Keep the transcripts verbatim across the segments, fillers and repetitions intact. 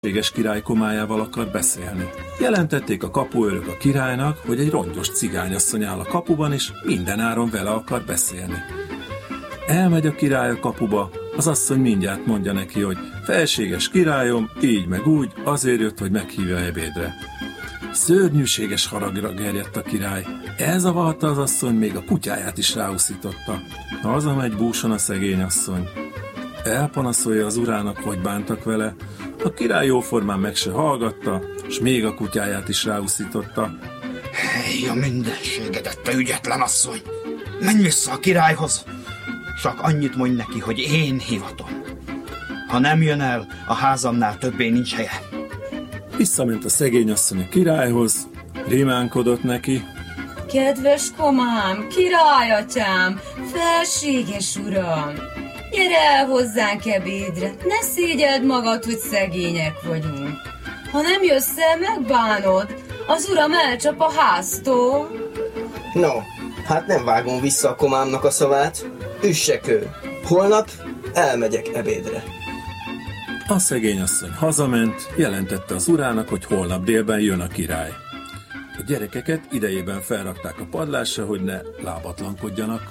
Szükséges király komájával akar beszélni. Jelentették a kapuőrök a királynak, hogy egy rongyos cigányasszony áll a kapuban, és mindenáron vele akar beszélni. Elmegy a király a kapuba, az asszony mindjárt mondja neki, hogy felséges királyom, így meg úgy, azért jött, hogy meghívja ebédre. Szörnyűséges haragra gerjedt a király. Elzavarta az asszony, még a kutyáját is ráuszította. Hazamegy búsan a szegény asszony. Elpanaszolja az urának, hogy bántak vele. A király jóformán meg se hallgatta, s még a kutyáját is ráuszította. Hely, a mindenségedet, te ügyetlen asszony! Menj vissza a királyhoz! Csak annyit mondj neki, hogy én hivatom. Ha nem jön el, a házamnál többé nincs helye. Visszament a szegény asszony a királyhoz, rimánkodott neki. Kedves komám, királyatyám, felséges uram! Gyere el hozzánk ebédre, ne szégyeld magad, hogy szegények vagyunk. Ha nem jössz el, megbánod, az uram elcsap a háztól. No, hát nem vágom vissza a komámnak a szavát. Üssek ő. Holnap elmegyek ebédre. A szegény asszony hazament, jelentette az urának, hogy holnap délben jön a király. A gyerekeket idejében felrakták a padlásra, hogy ne lábatlankodjanak.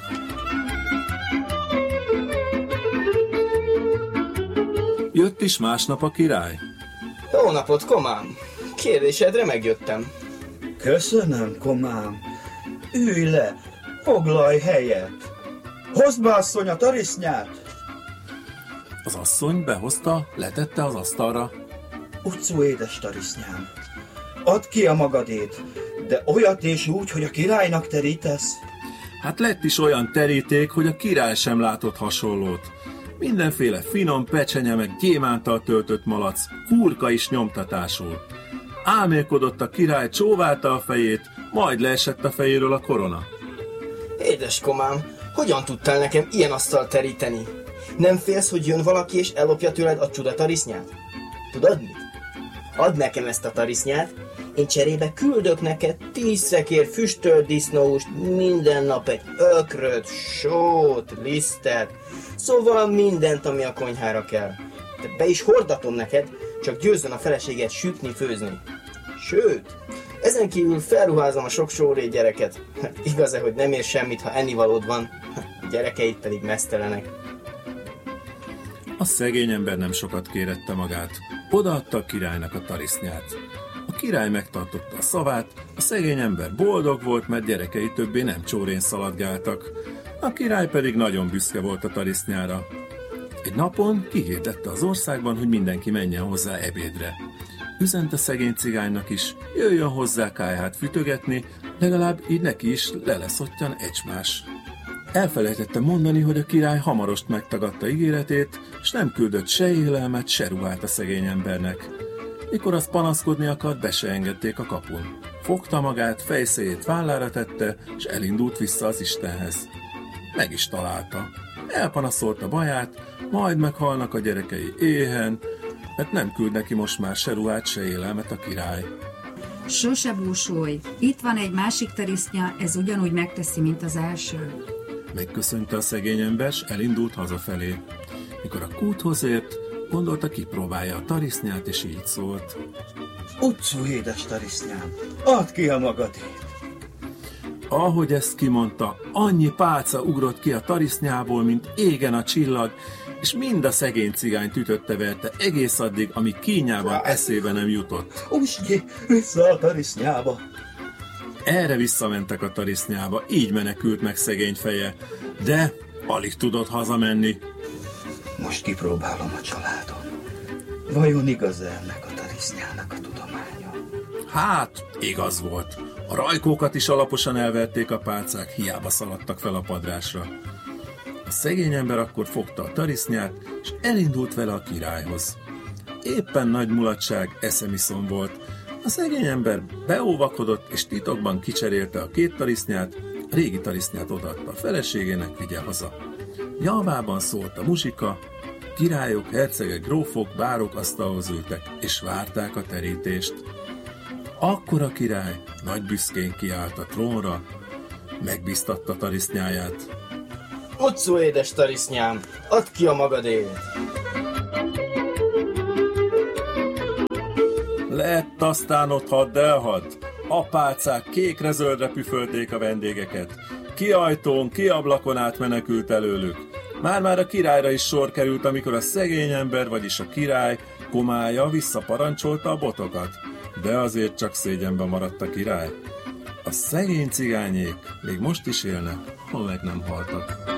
Jött is másnap a király. Jó napot, komám! Kérdésedre megjöttem. Köszönöm, komám. Ülj le, foglalj helyet. Hozd be, asszony, a tarisznyát. Az asszony behozta, letette az asztalra. Utcú, édes tarisznyám, add ki a magadét, de olyat és úgy, hogy a királynak terítesz. Hát lett is olyan teríték, hogy a király sem látott hasonlót. Mindenféle finom pecsenye meg gyémántal töltött malac, hurka is nyomtatásul. Álmélkodott a király, csóválta a fejét, majd leesett a fejéről a korona. Édes komám, hogyan tudtál nekem ilyen asztalt teríteni? Nem félsz, hogy jön valaki és ellopja tőled a csuda tarisznyát? Tudod mit? Add nekem ezt a tarisznyát, én cserébe küldök neked tíz szekér füstölt disznóhúst, minden nap egy ökröt, sót, lisztet, szóval mindent, ami a konyhára kell. De be is hordatom neked, csak győzzön a feleséget sütni, főzni. Sőt, ezen kívül felruházom a sok sóré gyereket. Igaz-e, hogy nem ér semmit, ha ennivalód van, a gyerekeit pedig meztelenek. A szegény ember nem sokat kérette magát. Odaadta a királynak a tarisznyát. A király megtartotta a szavát, a szegény ember boldog volt, mert gyerekei többé nem csórén szaladgáltak. A király pedig nagyon büszke volt a tarisznyára. Egy napon kihirdette az országban, hogy mindenki menjen hozzá ebédre. Üzent a szegény cigánynak is, jöjjön hozzá kályhát fütögetni, legalább így neki is leleszottyan egymás. Elfelejtette mondani, hogy a király hamarost megtagadta ígéretét, s nem küldött se élelmet, se ruhát a szegény embernek. Mikor az panaszkodni akart, be se engedték a kapun. Fogta magát, fejszéjét vállára tette, és elindult vissza az Istenhez. Meg is találta. Elpanaszolta baját, majd meghalnak a gyerekei éhen, mert nem küld neki most már se ruhát, se élelmet a király. Sose búsulj, itt van egy másik tarisznya, ez ugyanúgy megteszi, mint az első. Megköszönte a szegény ember, s elindult hazafelé. Mikor a kúthoz ért, gondolta, kipróbálja a tarisznyát, és így szólt. Utcú, édes tarisznyám, add ki a magadét. Ahogy ezt kimondta, annyi pálca ugrott ki a tarisznyából, mint égen a csillag, és mind a szegény cigányt ütötte verte egész addig, amíg kínjában eszébe nem jutott. Usnyi, vissza a tarisznyába! Erre visszamentek a tarisznyába, így menekült meg szegény feje, de alig tudott hazamenni. Most kipróbálom a családon. Vajon igaz ennek a tarisznyának a tudománya? Hát, igaz volt. A rajkókat is alaposan elverték a pálcák, hiába szaladtak fel a padrásra. A szegény ember akkor fogta a tarisznyát, és elindult vele a királyhoz. Éppen nagy mulatság, eszemiszom volt. A szegény ember beóvakodott, és titokban kicserélte a két tarisznyát, a régi tarisznyát odaadta a feleségének, vigye haza. Javában szólt a muzsika, királyok, hercegek, grófok, bárok asztalhoz ültek, és várták a terítést. Akkor a király nagy büszkén kiállt a trónra, megbíztatta tarisznyáját. Utcú, édes tarisznyám, add ki a magadét! Lett, aztán ott hadd elhadd. Apácák kékre-zöldre püfölték a vendégeket. Ki ajtón, ki ablakon át menekült előlük. Már-már a királyra is sor került, amikor a szegény ember, vagyis a király komája visszaparancsolta a botokat. De azért csak szégyenben maradt a király. A szegény cigányék még most is élnek, ha meg nem haltak.